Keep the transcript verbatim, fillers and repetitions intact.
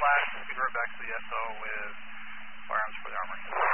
flash, convert back to the S O with firearms for the armory.